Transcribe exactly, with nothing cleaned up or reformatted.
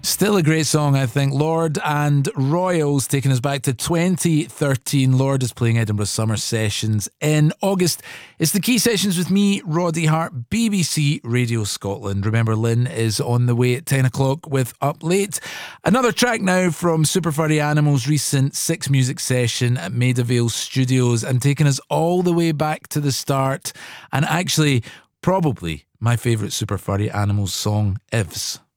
Still a great song, I think. Lorde and Royals taking us back to twenty thirteen. Lorde is playing Edinburgh Summer Sessions in August. It's the Key Sessions with me, Roddy Hart, B B C Radio Scotland. Remember, Lynn is on the way at ten o'clock with Up Late. Another track now from Super Furry Animals' recent Six Music session at Maida Vale Studios, and taking us all the way back to the start, and actually probably my favourite Super Furry Animals song, Ivs.